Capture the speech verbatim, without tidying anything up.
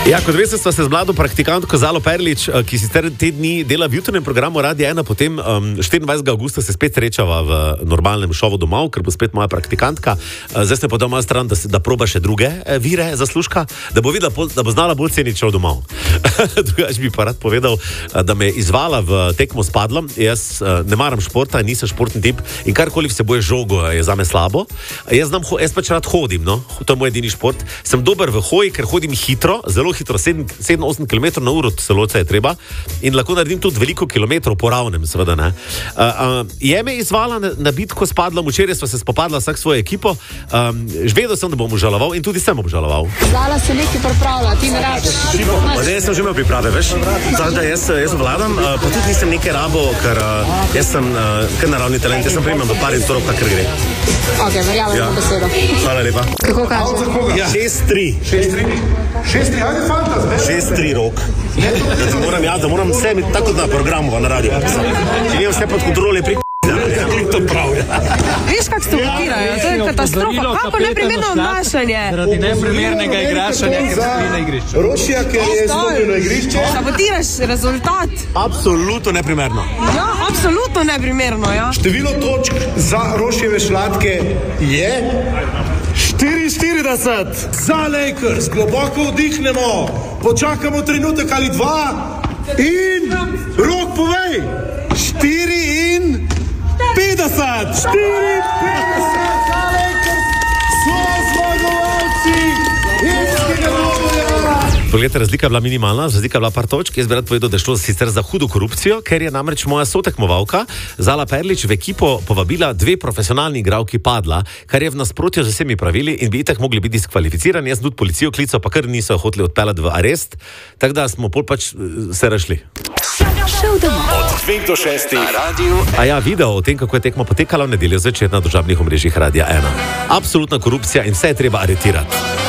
Ja, kot veste, sva se z mlado praktikantko Zalo Perlič, ki sicer te dni dela v jutrnem programu Radia ena, potem um, štiriindvajsetega avgusta se spet srečava v normalnem šovu domov, ker bo spet moja praktikantka. Zdaj se pa doma stran, da, da proba še druge vire zaslužka, da bo videla, da bo znala bolj ceniti šov domov. Drugač bi pa rad povedal, da me je izvala v tekmo s padlom. Jaz ne maram športa, nisem športni tip in karkoli vsebuje žogo je zame slabo. Jaz, znam, jaz pač rad hodim, no? To je moj edini šport. Sem dober v hoji, ker hodim hitro, zelo hitro, sedem osem kilometrov na uro celoce je treba in lahko naredim tudi veliko kilometrov po ravnem, seveda ne. Uh, uh, je me izvala na, na bitko s padlom, včeraj sva se spopadla vsak svojo ekipo, um, vedel sem, da bom obžaloval in tudi sem obžaloval. Zala se nekaj pripravlja, ti ne rabiš. Zdaj sem že imel priprave, veš, tako da jaz, jaz vladam, uh, pa tudi nisem nekaj rabo, ker uh, jaz sem uh, kar naravni talent, jaz sem primem do par in torov, kakor gre. Ok, verjamem Ja. v besedo. Hvala lepa. Kako kaže? Ja. šest tri. šest tri. šest tri, ajde fanta, zdaj. šest tri rok. Da, da moram, ja, da moram vse tako na programu, na radiju. Če imam vse pod kontrole, pri to prav. Viš, kak se ukirajo, to je katastrofa. Kako neprimerno obnašanje? Zaradi neprimernega igrašanja, ker si na igrišču. Rošija, ker je stopil na igrišče. Sabotiraš rezultat. Absolutno neprimerno. Ja, absolutno neprimerno, ja. Število točk za Rošijeve šlatke je štiriinštirideset. Za Lakers globoko vdihnemo, počakamo trenutek ali dva in Rok povej. štiri in petdeset. štiri in petdeset za Lakers. So zmagovalci irskega dvoboja. Poglejte, razlika je bila minimalna, razlika je bila par točk. Jaz bi rad povedal, da je šlo sicer za hudo korupcijo, ker je namreč moja sotekmovalka Zala Perlič v ekipo povabila dve profesionalni igralki padla, kar je v nasprotju z vsemi pravili in bi itak mogli biti diskvalificirani. Jaz sem tudi policijo klical, pa kar niso hoteli odpeljati v arest, tako da smo pol pač se rešli. Od dveh do šestih na radiju. A ja, video o tem, kako je tekma potekala v nedeljo zvečer na družabnih omrežjih Radia ena. Absolutna korupcija in vse je treba aretirati.